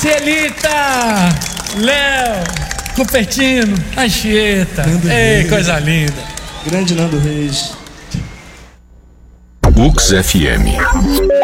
Celita, Léo, Cupertino, Anchieta. Ei, coisa linda. Grande Nando Reis. UX FM.